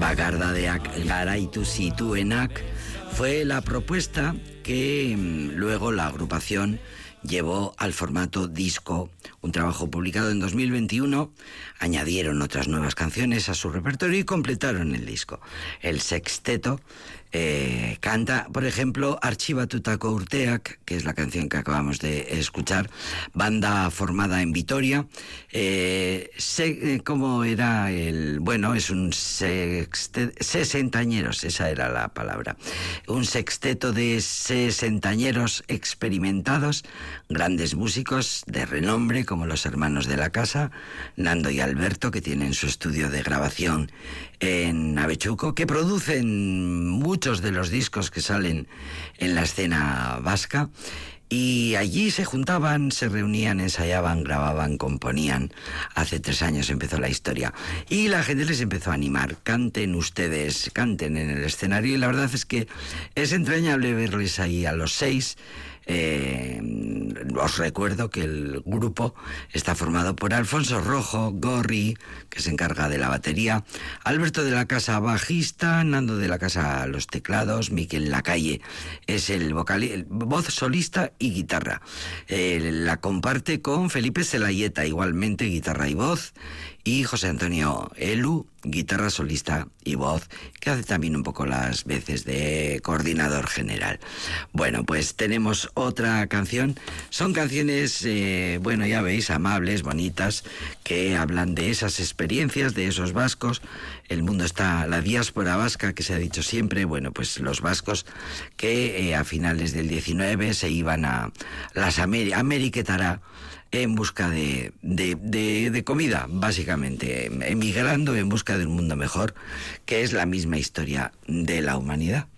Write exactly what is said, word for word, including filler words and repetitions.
Bagardadeak garaitu zituenak fue la propuesta que luego la agrupación llevó al formato disco, un trabajo publicado en dos mil veintiuno. Añadieron otras nuevas canciones a su repertorio y completaron el disco. El sexteto eh, canta, por ejemplo, Artxibatutako Urteak, que es la canción que acabamos de escuchar, banda formada en Vitoria. Eh, se, ¿Cómo era el...? Bueno, es un sexte, sesentañeros, esa era la palabra. Un sexteto de sesentañeros experimentados, grandes músicos de renombre como los hermanos de la casa, Nando y Alberto, que tienen su estudio de grabación en Avechuco, que producen muchos de los discos que salen en la escena vasca. Y allí se juntaban, se reunían, ensayaban, grababan, componían. Hace tres años empezó la historia. Y la gente les empezó a animar. Canten ustedes, canten en el escenario. Y la verdad es que es entrañable verles ahí a los seis. Eh, os recuerdo que el grupo está formado por Alfonso Rojo, Gorri, que se encarga de la batería, Alberto de la Casa, bajista, Nando de la Casa, los teclados, Miquel Lacalle es el, vocal, el voz solista y guitarra. Eh, la comparte con Felipe Selayeta, igualmente guitarra y voz, y José Antonio Elu, guitarra solista y voz, que hace también un poco las veces de coordinador general. Bueno, pues tenemos otra canción. Son canciones, eh, bueno, ya veis, amables, bonitas, que hablan de esas experiencias, de esos vascos. El mundo está, la diáspora vasca, que se ha dicho siempre, bueno, pues los vascos que eh, a finales del diecinueve se iban a las Ameri- Ameriquetara, en busca de, de, de, de comida, básicamente, emigrando en busca de un mundo mejor, que es la misma historia de la humanidad.